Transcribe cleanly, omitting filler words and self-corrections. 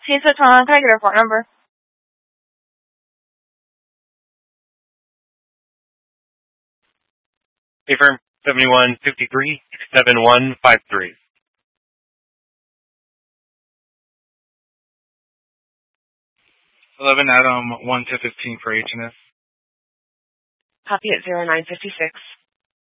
Hey, Satan, can I get a phone number? Hey, firm, 7153-7153. 11 Adam 1 to 15 for HNS. Copy at 0956.